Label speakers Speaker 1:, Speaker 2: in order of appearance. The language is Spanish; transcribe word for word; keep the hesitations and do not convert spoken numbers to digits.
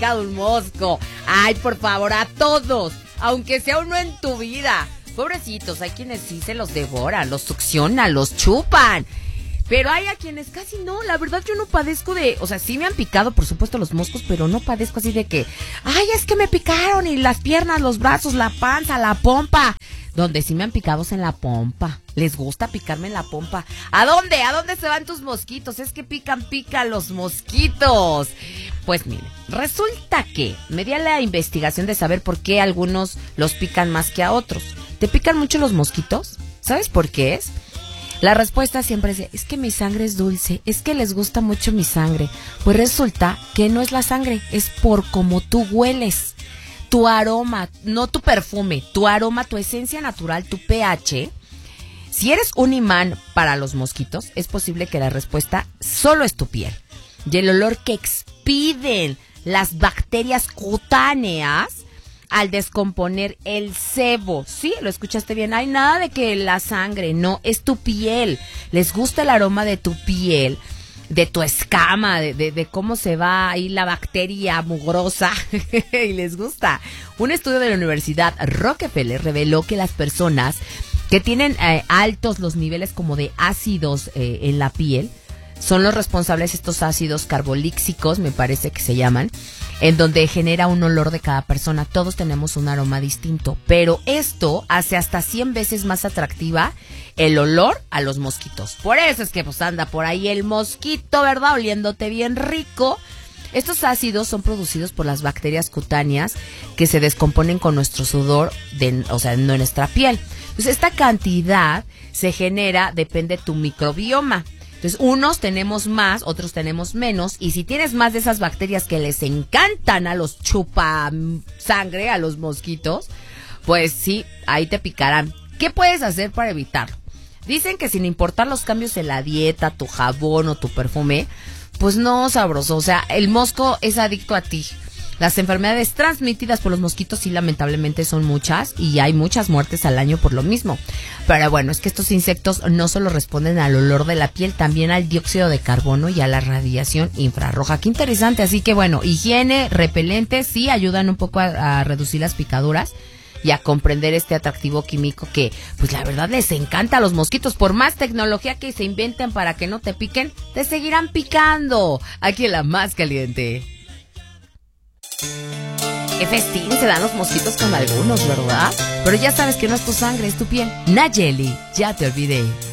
Speaker 1: picado un mosco. Ay, por favor, a todos, aunque sea uno en tu vida. Pobrecitos, hay quienes sí se los devoran, los succionan, los chupan. Pero hay a quienes casi no, la verdad yo no padezco de, o sea, sí me han picado por supuesto los moscos, pero no padezco así de que, ay, es que me picaron y las piernas, los brazos, la panza, la pompa. Donde sí me han picado es en la pompa. Les gusta picarme en la pompa. ¿A dónde? ¿A dónde se van tus mosquitos? Es que pican, pican los mosquitos. Pues mire, resulta que me di a la investigación de saber por qué algunos los pican más que a otros. ¿Te pican mucho los mosquitos? ¿Sabes por qué es? La respuesta siempre es, es que mi sangre es dulce, es que les gusta mucho mi sangre. Pues resulta que no es la sangre, es por cómo tú hueles. Tu aroma, no tu perfume, tu aroma, tu esencia natural, tu pH. Si eres un imán para los mosquitos, es posible que la respuesta solo es tu piel. Y el olor que expiden las bacterias cutáneas al descomponer el sebo. Sí, lo escuchaste bien. Hay nada de que la sangre, no, es tu piel. Les gusta el aroma de tu piel, de tu escama, de, de, de cómo se va ahí la bacteria mugrosa. Y les gusta. Un estudio de la Universidad Rockefeller reveló que las personas que tienen eh, altos los niveles como de ácidos eh, en la piel, son los responsables estos ácidos carbolíxicos, me parece que se llaman, en donde genera un olor de cada persona. Todos tenemos un aroma distinto, pero esto hace hasta cien veces más atractiva el olor a los mosquitos. Por eso es que pues anda por ahí el mosquito, ¿verdad? Oliéndote bien rico. Estos ácidos son producidos por las bacterias cutáneas que se descomponen con nuestro sudor, de, o sea, en nuestra piel. Entonces, esta cantidad se genera, depende de tu microbioma. Entonces, unos tenemos más, otros tenemos menos, y si tienes más de esas bacterias que les encantan a los chupa sangre, a los mosquitos, pues sí, ahí te picarán. ¿Qué puedes hacer para evitarlo? Dicen que sin importar los cambios en la dieta, tu jabón o tu perfume, pues no, sabroso, o sea, el mosco es adicto a ti. Las enfermedades transmitidas por los mosquitos sí lamentablemente son muchas y hay muchas muertes al año por lo mismo. Pero bueno, es que estos insectos no solo responden al olor de la piel, también al dióxido de carbono y a la radiación infrarroja. Qué interesante, así que bueno, higiene, repelentes sí ayudan un poco a, a reducir las picaduras y a comprender este atractivo químico que, pues la verdad les encanta a los mosquitos. Por más tecnología que se inventen para que no te piquen, te seguirán picando. Aquí en La Más Caliente. Qué festín se dan los mosquitos con algunos, ¿verdad? Pero ya sabes que no es tu sangre, es tu piel. Nayeli, ya te olvidé.